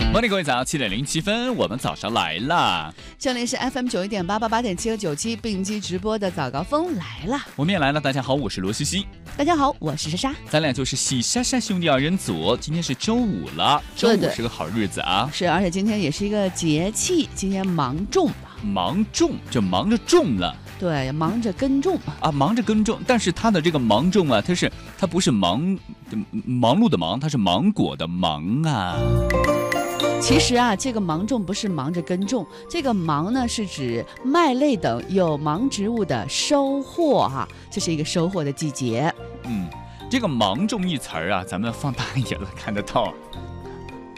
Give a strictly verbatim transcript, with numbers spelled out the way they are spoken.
欢迎各位早上七点零七分，我们早上来啦！ 这里是 F M 九一点八八八点七和九七并机直播的早高峰来了， 我们也来了。大家好，我是罗西西。 大家好，我是莎莎。 咱俩就是喜莎莎兄弟二人组。今天是周五了，周五是个好日子啊。 是，而且今天也是一个节气，今天忙种吧？ 忙种就忙着种了。 对，忙着耕种啊，忙着耕种，但是他的这个忙种啊，它是它不是忙忙碌的忙，它是芒果的芒啊。 其实啊，这个芒种不是忙着耕种，这个芒呢是指麦类等有芒植物的收获哈、啊，这是一个收获的季节。 嗯，这个芒种一词儿啊，咱们放大一点来看得到。